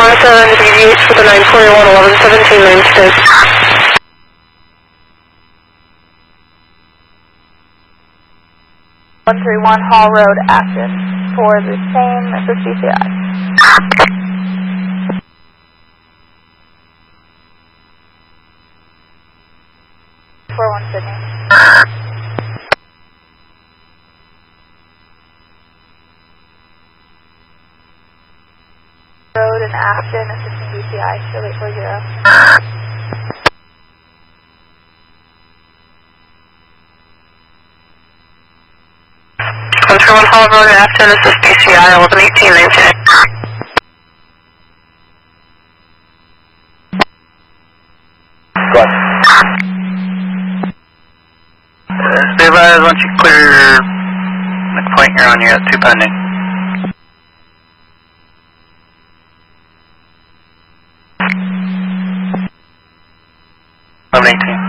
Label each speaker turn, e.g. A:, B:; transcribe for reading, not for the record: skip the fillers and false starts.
A: 7 DVH for the 941, 1117 Mainstay.
B: 131 Hall Road, Acton, for the same SSBCI. 41 Sydney. Road in Acton, assisting BCI, still 840.
A: 131 Hall Road, Afton, this is BCI, 1118, maintain.
C: Go ahead.
D: Stay advised, once you clear McPoint, you're on, you got 2 pending. $1118.